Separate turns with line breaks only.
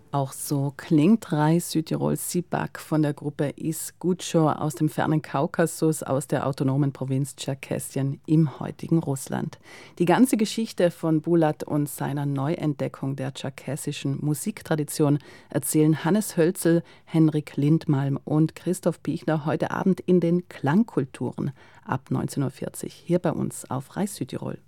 Auch so klingt Reis Südtirol Sibak von der Gruppe Isgutscho aus dem fernen Kaukasus, aus der autonomen Provinz Tscherkessien im heutigen Russland. Die ganze Geschichte von Bulat und seiner Neuentdeckung der tscherkessischen Musiktradition erzählen Hannes Hölzel, Henrik Lindmalm und Christoph Piechner heute Abend in den Klangkulturen ab 19:40 Uhr hier bei uns auf Reis Südtirol.